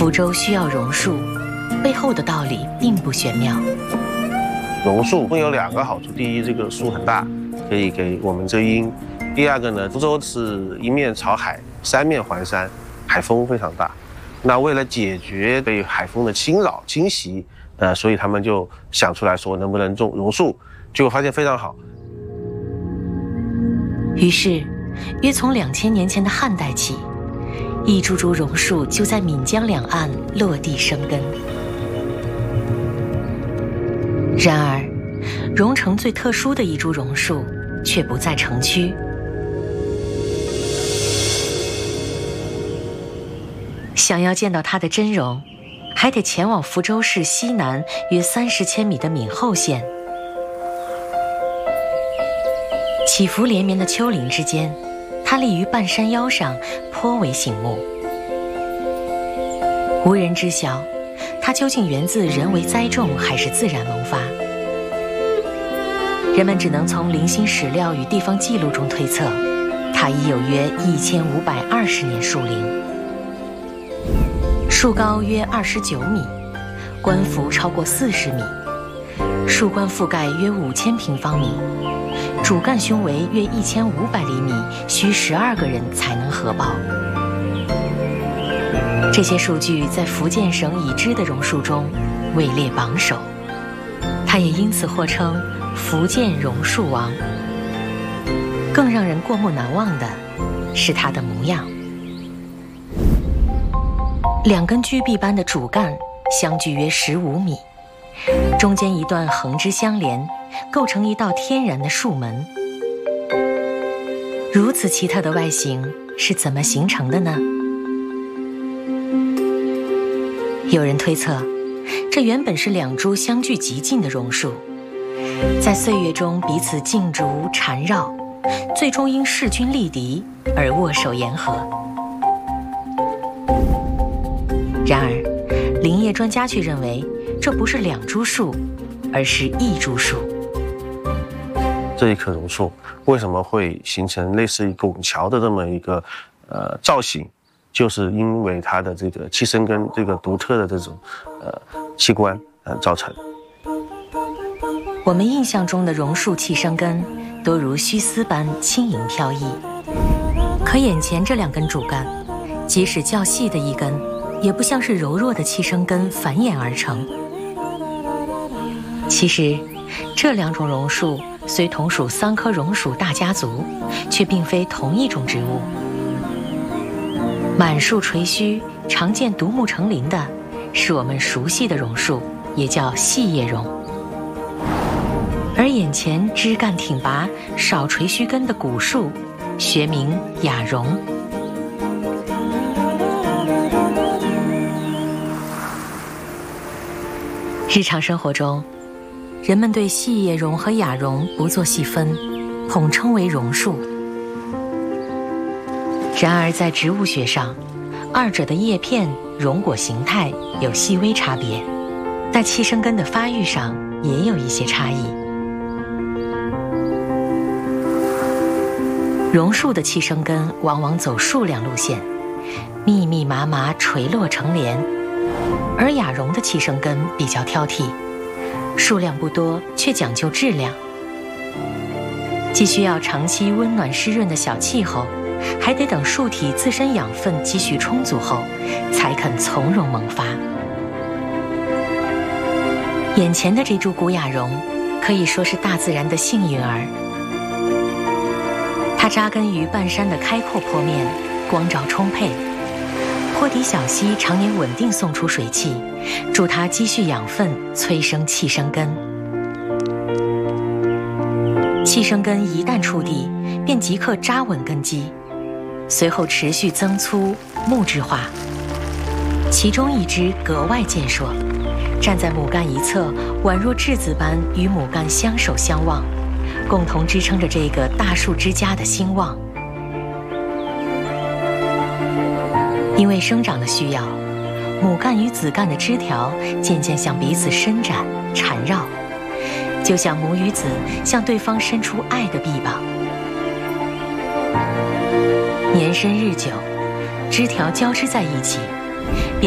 福州需要榕树，背后的道理并不玄妙。 榕树会有2个好处：第一，这个树很大，可以给我们遮阴；第二个呢，福州是一面朝海，3面环山，海风非常大。那为了解决对海风的侵扰侵袭，所以他们就想出来说能不能种榕树，结果发现非常好。 于是，约从2000年前的汉代起，一株株榕树就在闽江两岸落地生根。然而，榕城最特殊的一株榕树却不在城区。想要见到它的真容，还得前往福州市西南约30千米的闽后县。起伏连绵的丘陵之间，它立于半山腰上，颇为醒目。无人知晓，它究竟源自人为栽种还是自然萌发。人们只能从零星史料与地方记录中推测，它已有约1520年树龄。树高约29米，冠幅超过40米，树冠覆盖约5000平方米，主干胸围约1500厘米，需12个人才能合抱。这些数据在福建省已知的榕树中位列榜首，它也因此获称福建榕树王。更让人过目难忘的是它的模样。2根巨臂般的主干相距约15米，中间一段横枝相连，构成一道天然的树门。如此奇特的外形是怎么形成的呢？有人推测，这原本是2株相距极近的榕树，在岁月中彼此竞逐缠绕，最终因势均力敌而握手言和。然而，林业专家却认为，这不是2株树，而是1株树。 这一棵榕树为什么会形成类似于拱桥的这么一个造型，就是因为它的这个气生根这个独特的这种器官造成。 我们印象中的榕树气生根多如须丝般轻盈飘逸，可眼前这2根主干，即使较细的一根，也不像是柔弱的气生根繁衍而成。其实，这2种榕树虽同属桑科榕属大家族，却并非同一种植物。满树垂须、常见独木成林的，是我们熟悉的榕树，也叫细叶榕。而眼前枝干挺拔、少垂须根的古树，学名雅榕。日常生活中，人们对细叶榕和雅榕不做细分，统称为榕树。然而在植物学上，2者的叶片、榕果形态有细微差别，在气生根的发育上也有一些差异。榕树的气生根往往走数量路线，密密麻麻垂落成帘，而雅榕的气生根比较挑剔，数量不多，却讲究质量。既需要长期温暖湿润的小气候，还得等树体自身养分积蓄充足后，才肯从容萌发。眼前的这株古雅榕，可以说是大自然的幸运儿。它扎根于半山的开阔坡面，光照充沛，坡底小溪常年稳定送出水汽，助它积蓄养分，催生气生根。气生根一旦触地，便即刻扎稳根基，随后持续增粗、木质化。其中一枝格外健硕，站在母干一侧，宛若稚子般与母干相守相望，共同支撑着这个大树之家的兴旺。因为生长的需要，母干与子干的枝条渐渐向彼此伸展、缠绕，就像母与子向对方伸出爱的臂膀。年深日久，枝条交织在一起，